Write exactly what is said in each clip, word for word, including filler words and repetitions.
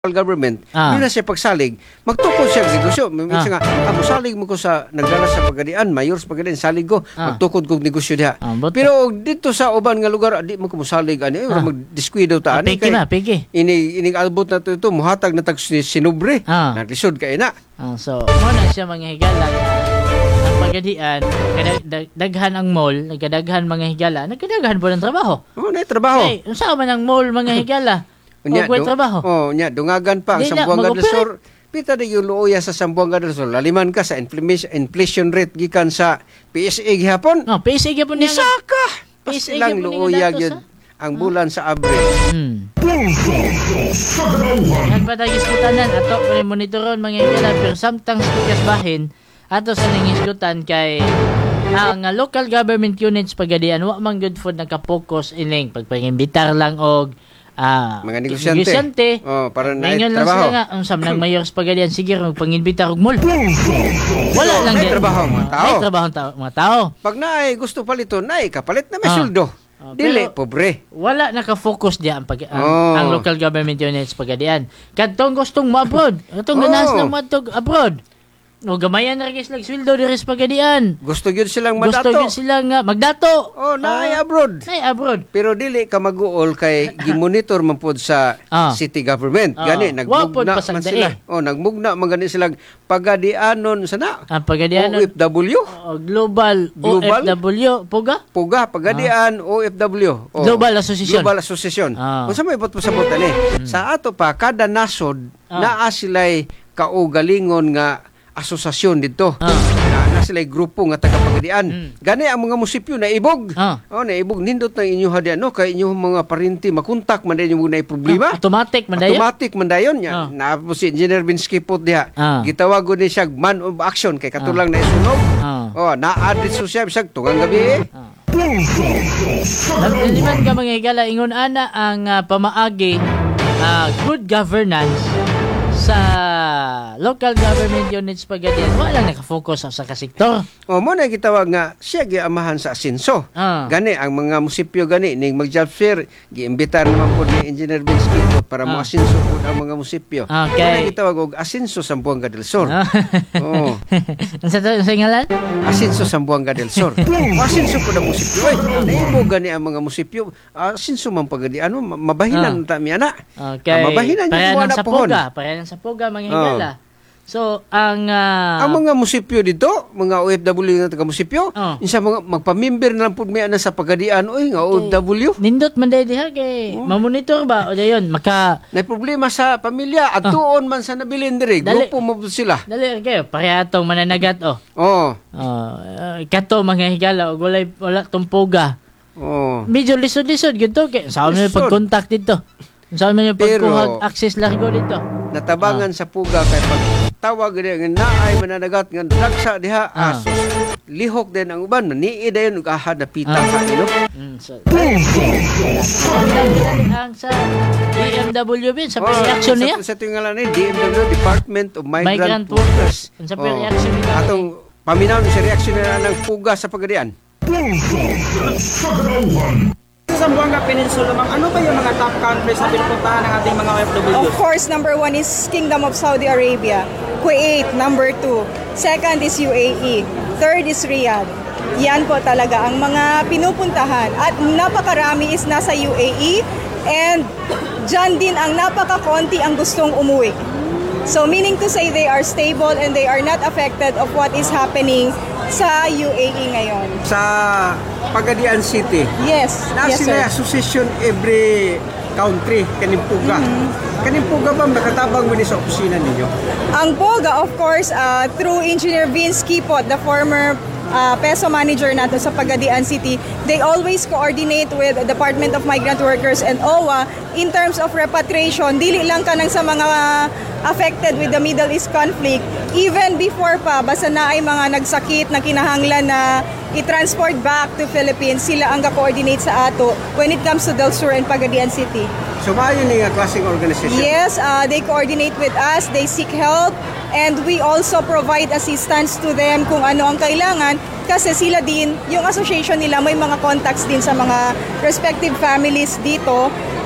government, Ah. yun na siya pagsalig, magtukod siya ng negosyo. Minsan Ah. nga, ako salig mo ko sa nagdala sa pagadian, mayor sa pagadian, salig ko, Ah. magtukod kong negosyo diha. Ah, but- Pero dito sa uban nga lugar, di mo ko musalig, ano, Ah. magdiskuido ta. Ah, ani, piki kay- na, piki. Ini, ining albot na to ito, muhatag na tag sinubre, Ah. naglisod ka ina. Ah, so, muna siya mga higala. Ang pagadian, kada- dag- daghan ang mall, nagkadaghan mga higala, nagkadaghan po ng trabaho. Oh, na trabaho. Hey, unsa man ang mall mga higala? Nya, O, dung- trabaho. Oh, nya, dungagan pa ang Di na, Sambuanga del mag-operate. Sur. Pita na yung luoya sa Sambuanga del Sur. Laliman ka sa inflation, inflation rate gikan sa P S A gihapon. No, P S A gyapon niya. nga. Nisaka! P S A Pasilang gyapon niya luoya datos, yun ha? ang bulan sa Abril. Hmm. Yan pa tayo iskutanan ato pa rin monitoron mga higala pero samtang speakers bahin ato sa nang iskutan kay ang uh, local government units pagadian wa man good food nakapokus ining pagpangimbitar lang og ah Mga negosyante. Oh, para na Ngayon lang trabaho. sila nga ang sam ng mayor sa pagadian sige magpangimbitar og mall. Wala lang may yan. trabaho ang mga tao. May trabaho ang tao, mga tao. Pag naay gusto palito, naay kapalit na may Ah. sweldo. Ah, Dili, pero- pobre. Wala naka-focus diyan pag ang, Oh. ang local government units pagadian. Kadtong gustong mo abroad, katong Oh. ganas lang mo abroad. O gamayan na rin silang sweldo diri sa pagadian. Gusto yun silang Gusto madato. yun sila nga magdato. Oh, naay Ah, abroad. Nay abroad. Pero dili ka mag-uol kay gimonitor man pod sa Ah. city government. Ah. Gani Wa pod nagmugna man pasagdae. sila. Oh, nagmugna man gani silang pagadianon sana. Ang pagadian O F W. o global, Global? O F W puga. Puga, pagadian, O F W. Oh, Global Association. Global Association. Ah. Kung sa may ibot pasabot ani. Sa ato pa, kada nasod, Ah. naa sila'y kaugalingon nga asosasyon dito. Ah. Na, na sila'y grupo nga tagapagadian. Mm. Gani ang mga musipyo na ibog. Ah. Oh, na ibog. Nindot na inyo hadian, no? Kay inyong mga parinti, makontak man din yung na problema. Ah, automatic man dayon. Automatic man dayon niya. Ah. Na po si Engineer Binsky po diha. Ah. Gitawag ko ni siya man of action kay katulang na isunog. Ah. Oh, na-addit so siya bisag tungang gabi eh. Ah. Naliman ka mga higala ingon ana ang ah, pamaagi ah, good governance sa local government units pagadian wala naka-focus sa kasektor. O mo na gitawag nga siya giamahan sa asenso. Ah. Gani ang mga musipyo gani ning mag-job fair giimbitar naman po ni Engineer Binsky po para mo Ah. asenso po ang mga musipyo. Okay. Mo na gitawag og asenso sa Sambuanga del Sur. Ah. Oo. Ang sa sa ngalan? Asenso sa Sambuanga del Sur. O asenso po ng musipyo ay naibo gani ang mga musipyo. Asenso man pagadi ano ma- mabahinan ta mi ana. Okay. Ah, mabahinan yung Parehan buwan ng na sa pohon. puga, parehan ng sa puga mga Oh. higala. So, ang ah, Ang mga musipyo dito, mga O F W nga taga musipyo, Oh. insa mga magpamember na lang pud may ana sa pagadian oy nga O F W. nindot man dahil diha kay Oh. mamonitor ba o dayon maka May problema sa pamilya at tuon man sa nabilin diri. Dali. Grupo mo sila. dali kayo pareha tong mananagat oh. Oh. Oh, uh, kato mga higala og walay wala tong puga. Oh. Medyo lisod-lisod gito kay sa amin Lisod. pag-contact dito. Sa amin yung Pero- pagkuhag access largo dito. Natabangan sa puga kay pag tawag nga naay mananagat nga dagsa diha Ah. asos. Lihok din ang uban nii dayon ug ahad na pita Ah. sa ilo. Mm, so, ang sa D M W bin sa Oh, reaction sa, niya. sa tingalan ni D M W Department of Migrant, Migrant Workers. Workers. Sa reaction niya. Atong paminaw ni sa reaction nila ng puga sa pagadian. Sa Zamboanga Peninsula, ma'am, ano ba yung mga top countries na pinupuntahan ng ating mga O F Ws? Of course, number one is Kingdom of Saudi Arabia. Kuwait, number two. Second is U A E. Third is Riyadh. Yan po talaga ang mga pinupuntahan. At napakarami is nasa U A E. And dyan din ang napakakonti ang gustong umuwi. So meaning to say they are stable and they are not affected of what is happening sa U A E ngayon. Sa Pagadian City, Yes, na yes sila sir. association every country kanimpuga. Kanimpuga ba makatabang mo ni sa opisina ninyo? Ang POGA, of course, uh, through Engineer Vince Kipot, the former uh, peso manager natin sa Pagadian City, they always coordinate with the Department of Migrant Workers and O W A in terms of repatriation. Dili lang ka nang sa mga affected with the Middle East conflict. Even before pa, basta na ay mga nagsakit na kinahanglan na i-transport back to Philippines, sila ang ka-coordinate sa ato when it comes to Del Sur and Pagadian City. So maayo ni nga klaseng organization. Yes, uh, they coordinate with us, they seek help, and we also provide assistance to them kung ano ang kailangan kasi sila din, yung association nila may mga contacts din sa mga respective families dito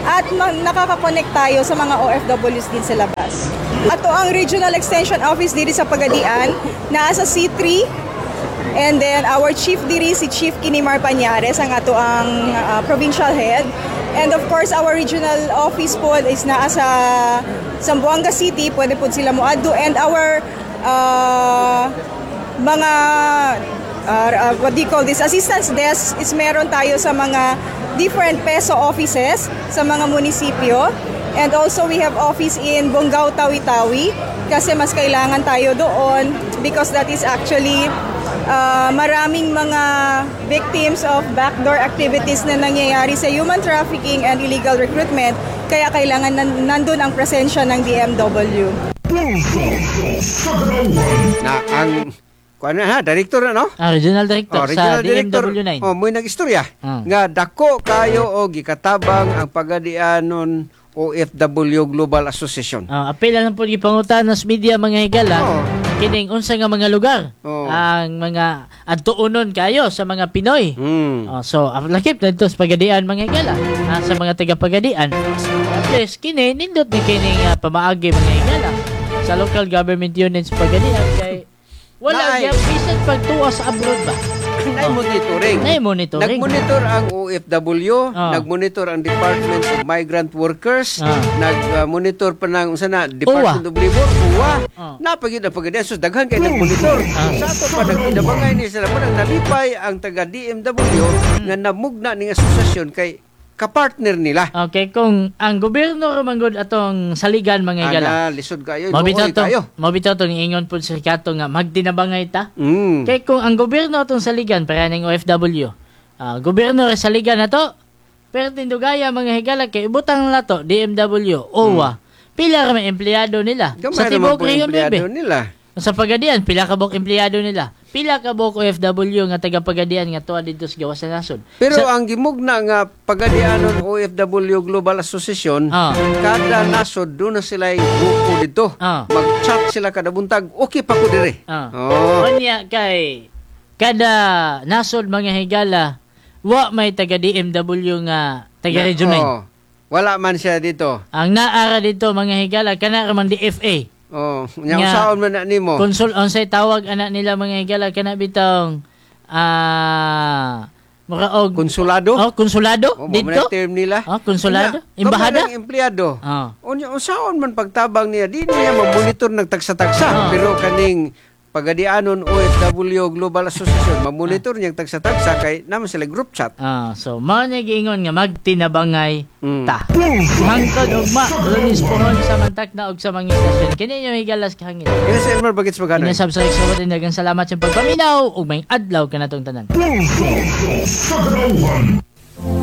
at ma- nakaka-connect tayo sa mga O F Ws din sa labas. Ato ang Regional Extension Office diri sa Pagadian, naa sa C three. And then our chief diri si Chief Kinimar Pañares, ang ato ang uh, provincial head. And of course our regional office po is naa sa Zamboanga City, pwede po sila moadto. And our uh, mga uh, uh, what do you call this, assistance desk is meron tayo sa mga different peso offices sa mga munisipyo. And also we have office in Bongao, Tawi-Tawi kasi mas kailangan tayo doon because that is actually uh, maraming mga victims of backdoor activities na nangyayari sa human trafficking and illegal recruitment, kaya kailangan nan- nandun ang presensya ng D M W. Na ang kuan ha, director na no? Ah, regional director Oh, regional sa director. D M W nine. Oh, mo'y nag-istorya Ah. nga dako kayo og gikatabang ang pagadianon O F W Global Association. Ah, apela lang po gipangutan sa media mga higala. Oo. Kining unsa nga mga lugar Oo. ang mga adtuonon kayo sa mga Pinoy. Hmm. Oh, so, ang lakip na ito sa Pagadian mga higala, ah, sa mga taga-Pagadian. So, at least, kini, nindot ni kining uh, pamaagi mga higala sa local government units sa Pagadian. Kay, wala, Nay. yung bisan pagtuwa sa abroad ba? Nay monitoring. Nay monitoring. Nagmonitor ang O F W, Ah. nagmonitor ang Department of Migrant Workers, Ah. nagmonitor pa ng unsa na Department of Labor, U W A. Ah. Napagid ang pagadian so daghan kay nagmonitor. Ah. Sa ato pa nagtinabangay ni sila mo nang nalipay ang taga D M W nga namugna ning asosasyon kay kapartner nila. Okay, kung ang gobyerno ramanggod atong saligan mga higala, Ana lisod kayo, mabitaw luoy to, kayo. mabitaw to ng ingon po sa kato nga magtinabangay ta. Mm. Kay kung ang gobyerno atong saligan para ning O F W, ah gobyerno ra saligan na to, pero tindugaya mga higala kay ibutang na to D M W, O W A. Pila ra may empleyado nila Gamay sa naman tibuok po rehiyon empleyado bebe. nila. Sa Pagadian, pila ka bok empleyado nila. Pila ka bok O F W nga taga Pagadian nga tuwa dito sa gawas sa nasod. Pero Sa- ang gimugna nga pagadianon O F W Global Association, Ah. kada nasod doon na sila grupo dito. Ah. Mag-chat sila kada buntag, okay pa ko dire. Ah. Oh. Unya kay kada nasod mga higala, wa may taga D M W nga taga Na- Region nine. oh. Wala man siya dito. Ang naara dito mga higala kana ra man D F A. Oh, nya Nga- usaon man na nimo. Konsul unsay tawag anak nila mga higala kana bitong ah mura og Konsulado? oh konsulado Oh, mo dito. na term nila. Oh, konsulado? Nya, Embahada? kamay ng empleyado. Ah. Unya usaon man pagtabang niya, di niya mamonitor ng tagsa-tagsa. Ah. Pero kaning pagadianon O F W Global Association, mamonitor niyang tagsa-tagsa kay naman sila group chat. Ah, so mao ni giingon nga magtinabangay Mm. ta. Hangtod ugma, lunis pohon sa mantak na og sa mga istasyon. Kini yung higalas kahangin. Ina si Elmer Bagets magkano? Inasab sa eksawat dagang salamat sa pagpaminaw ug may adlaw kanatong tanan. Pulso sa Galawan.